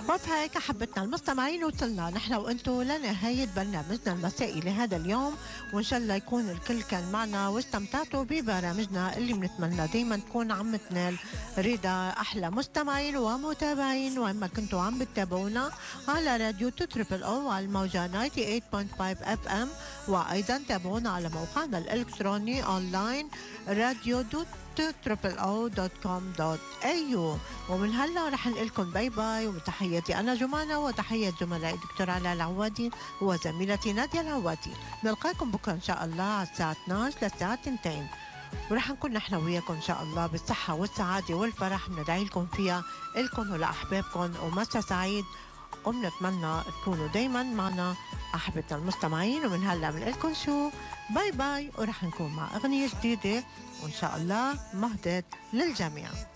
وبهيك أحبتنا المستمعين وصلنا نحن وأنتو لنهاية برنامجنا المسائي لهذا اليوم، وإن شاء الله يكون الكل كان معنا واستمتعتوا ببرامجنا اللي بنتمنى دايما تكون عم تنال رضا أحلى مستمعين ومتابعين وين ما كنتوا عم بتتابعونا على راديو تتربل أو على الموجة 98.5 FM، وأيضا تابعونا على موقعنا الإلكتروني أونلاين راديو www.com.au. ومن هلا رح نقلكم باي باي، وتحياتي أنا جمانة وتحية زملائي دكتور علاء العوادي وزميلتي نادية العوادي. نلقاكم بكرة إن شاء الله على الساعة 12 للساعة 2، ورح نكون نحن وياكم إن شاء الله بالصحة والسعادة والفرح، بندعي لكم فيها إلكم ولأحبابكم ومسا سعيد، وبنتمنى تكونوا دايما معنا أحبتنا المستمعين. ومن هلا بنقلكم شو باي باي، ورح نكون مع أغنية جديدة وإن شاء الله مهدت للجميع.